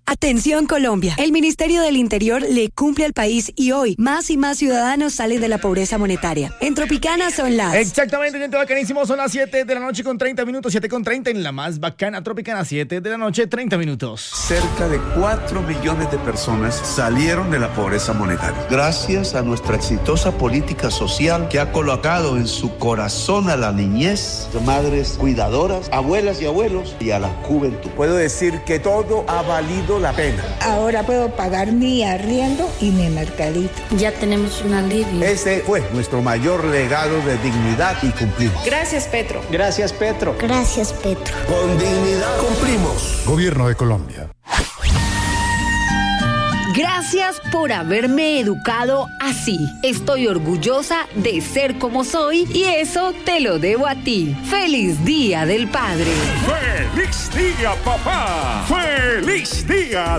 Atención Colombia, el Ministerio del Interior le cumple al país y hoy más y más ciudadanos salen de la pobreza monetaria. En Tropicana son las... Exactamente, gente, bacanísimo, son las 7 de la noche con 30 minutos, 7 con 30 en la más bacana Tropicana, 7 de la noche, 30 minutos. Cerca de 4 millones de personas salieron de la pobreza monetaria. Gracias a nuestra exitosa política social que ha colocado en su corazón a la niñez, madres cuidadoras, abuelas y abuelos y a la juventud. Puedo decir que todo ha valido la pena. Ahora puedo pagar mi arriendo y mi mercadito. Ya tenemos un alivio. Ese fue nuestro mayor legado de dignidad y cumplimos. Gracias, Petro. Gracias, Petro. Gracias, Petro. Con dignidad cumplimos. Gobierno de Colombia. Gracias por haberme educado así. Estoy orgullosa de ser como soy y eso te lo debo a ti. ¡Feliz Día del Padre! ¡Feliz día, papá! ¡Feliz día